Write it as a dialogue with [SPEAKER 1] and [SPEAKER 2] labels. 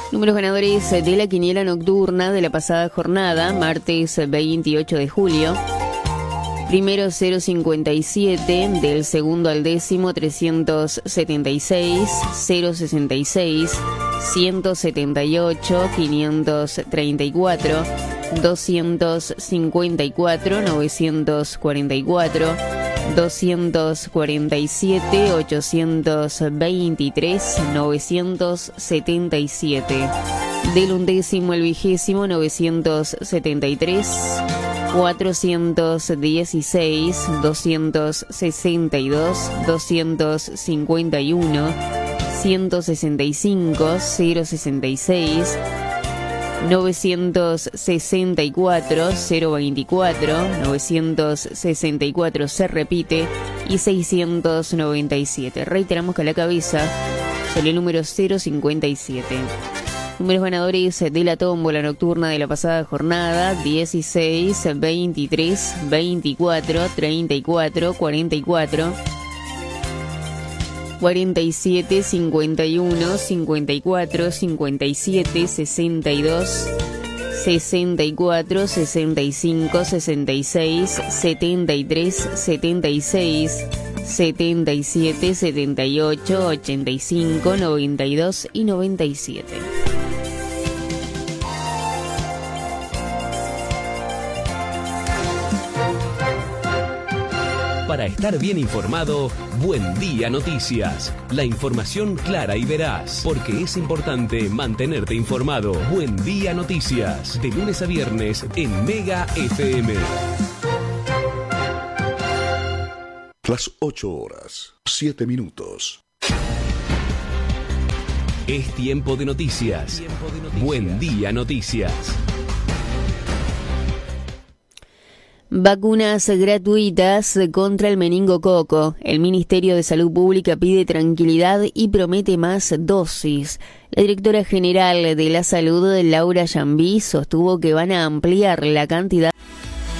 [SPEAKER 1] Números ganadores de la quiniela nocturna de la pasada jornada, martes 28 de julio. Primero 057, del segundo al décimo 376, 066, 178, 534, 254, 944, 247, 823, 977. Del undécimo al vigésimo 973, 416, 262, 251, 165, 066, 964, 024, 964 se repite y 697. Reiteramos que a la cabeza salió el número 057. Números ganadores de la tómbola nocturna de la pasada jornada: 16, 23, 24, 34, 44, 47, 51, 54, 57, 62, 64, 65, 66, 73, 76, 77, 78, 85, 92 y 97.
[SPEAKER 2] Para estar bien informado, Buen Día Noticias. La información clara y veraz, porque es importante mantenerte informado. Buen Día Noticias, de lunes a viernes en Mega FM.
[SPEAKER 3] Las 8 horas, 7 minutos.
[SPEAKER 2] Es tiempo de noticias. Buen Día Noticias.
[SPEAKER 1] Vacunas gratuitas contra el meningococo. El Ministerio de Salud Pública pide tranquilidad y promete más dosis. La directora general de la Salud, Laura Llambí, sostuvo que van a ampliar la cantidad